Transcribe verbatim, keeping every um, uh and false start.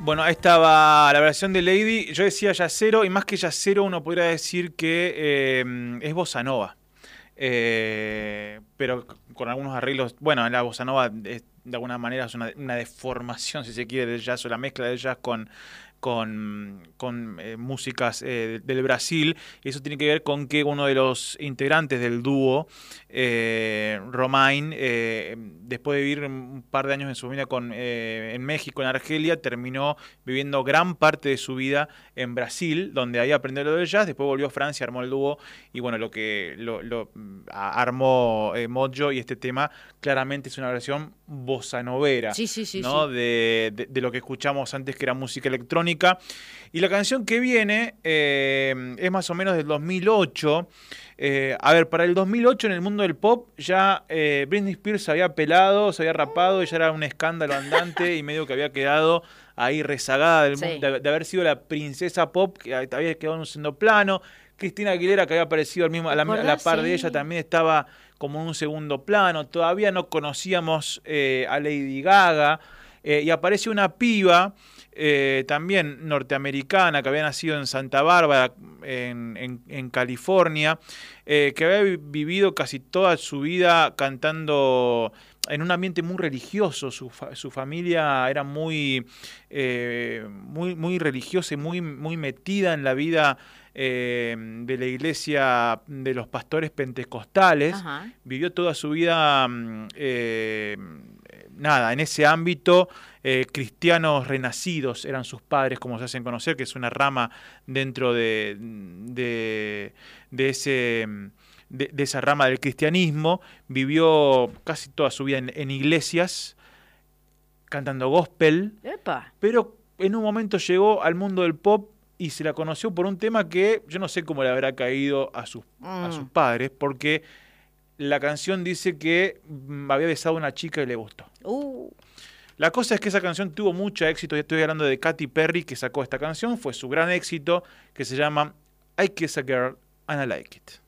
Bueno, ahí estaba la versión de Lady. Yo decía yacero, y más que yacero uno podría decir que eh, es bossa nova. Eh, pero con algunos arreglos. Bueno, la bossa nova es, de alguna manera es una, una deformación, si se quiere, del jazz, o la mezcla del jazz con, con, con eh, músicas eh, del Brasil. Y eso tiene que ver con que uno de los integrantes del dúo, eh, Romain, eh, después de vivir un par de años en su vida con, eh, en México, en Argelia, terminó viviendo gran parte de su vida en Brasil, donde ahí aprendió lo del jazz. Después volvió a Francia, armó el dúo, y bueno, lo que lo, lo armó eh, Mojo, y este tema claramente es una versión bossa novera, sí, sí, sí, ¿no? sí. De, de, de lo que escuchamos antes, que era música electrónica. Y la canción que viene eh, es más o menos del dos mil ocho. Eh, a ver, para el dos mil ocho en el mundo del pop ya eh, Britney Spears se había pelado, se había rapado, y ya era un escándalo andante, y medio que había quedado ahí rezagada del Sí. mundo, de, de haber sido la princesa pop, que había quedado en un segundo plano. Cristina Aguilera, que había aparecido al mismo, a, la, a la par Sí. de ella, también estaba como en un segundo plano. Todavía no conocíamos eh, a Lady Gaga, eh, y aparece una piba Eh, también norteamericana, que había nacido en Santa Bárbara, en, en, en California, eh, que había vivido casi toda su vida cantando en un ambiente muy religioso. Su, fa su familia era muy, eh, muy, muy religiosa y muy, muy metida en la vida eh, de la iglesia de los pastores pentecostales. Ajá. Vivió toda su vida eh, nada, en ese ámbito. Eh, cristianos renacidos eran sus padres, como se hacen conocer, que es una rama dentro de, de, de, ese, de, de esa rama del cristianismo. Vivió casi toda su vida en, en iglesias, cantando gospel. Epa. Pero en un momento llegó al mundo del pop y se la conoció por un tema que yo no sé cómo le habrá caído a sus, mm. a sus padres, porque la canción dice que había besado a una chica y le gustó. Uh. La cosa es que esa canción tuvo mucho éxito. Ya estoy hablando de Katy Perry, que sacó esta canción. Fue su gran éxito, que se llama I Kiss a Girl and I Like It.